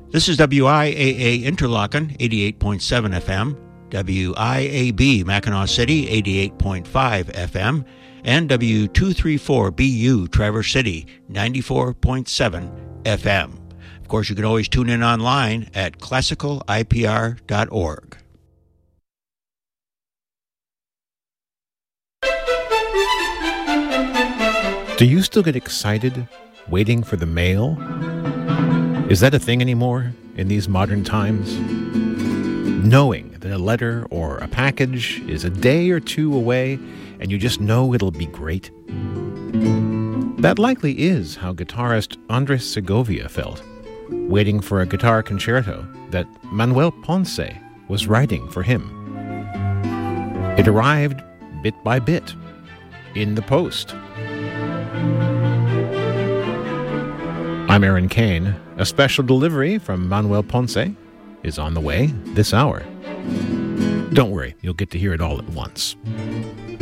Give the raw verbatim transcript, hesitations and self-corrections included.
This is W I A A Interlaken, eighty-eight point seven F M, W I A B Mackinac City, eighty-eight point five F M, and W two thirty-four B U Traverse City, ninety-four point seven F M. Of course, you can always tune in online at classical I P R dot org. Do you still get excited waiting for the mail? Is that a thing anymore in these modern times? Knowing that a letter or a package is a day or two away and you just know it'll be great? That likely is how guitarist Andres Segovia felt, waiting for a guitar concerto that Manuel Ponce was writing for him. It arrived bit by bit, in the post. I'm Aaron Kane. A special delivery from Manuel Ponce is on the way this hour. Don't worry, you'll get to hear it all at once.